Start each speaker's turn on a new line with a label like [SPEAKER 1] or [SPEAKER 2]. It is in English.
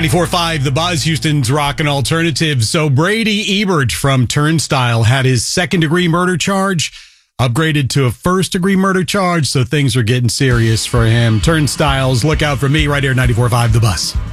[SPEAKER 1] 94.5 The Buzz, Houston's rock and alternative. So Brady Ebert from Turnstile had his second-degree murder charge upgraded to a first-degree murder charge, so things are getting serious for him. Turnstiles, look out for me right here at 94.5 The Buzz.